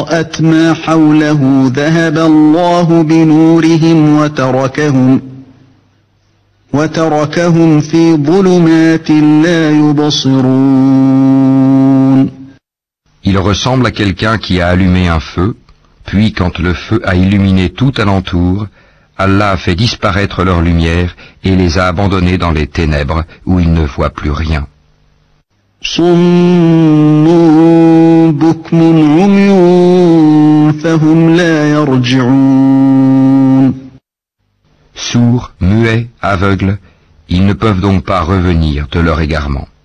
أضاءت ما حوله ذهب الله بنورهم وتركهم في ظلمات لا يبصرون. Il ressemble à quelqu'un qui a allumé un feu, puis quand le feu a illuminé tout alentour, Allah a fait disparaître leur lumière et les a abandonnés dans les ténèbres où ils ne voient plus rien. صم بكم عمي فهم لا يرجعون. Sourds, muets, aveugles, ils ne peuvent donc pas revenir de leur égarement.